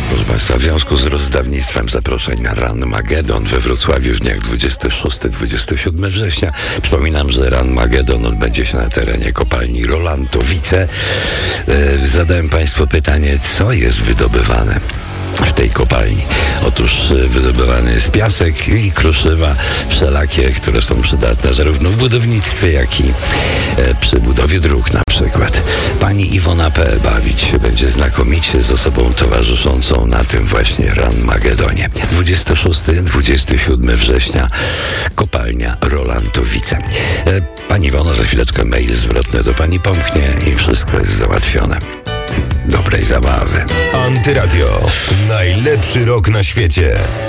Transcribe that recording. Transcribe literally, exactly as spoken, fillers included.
Proszę Państwa, w związku z rozdawnictwem zaproszeń na Ranmagedon we Wrocławiu w dniach dwudziestego szóstego do dwudziestego siódmego września. Przypominam, że Ranmagedon odbędzie się na terenie kopalni Rolantowice. E, zadałem Państwu pytanie, co jest wydobywane w tej kopalni. Otóż wydobywany jest piasek i kruszywa wszelakie, które są przydatne zarówno w budownictwie, jak i e, przy budowie dróg na przykład. Pani Iwona P. bawić się będzie znakomicie z osobą towarzyszącą na tym właśnie Ranmagedonie. dwudziestego szóstego do dwudziestego siódmego września kopalnia Rolantowice. E, pani Iwono, za chwileczkę mail zwrotny do pani pomknie i wszystko jest załatwione. Dobrej zabawy. Antyradio. Najlepszy rok na świecie.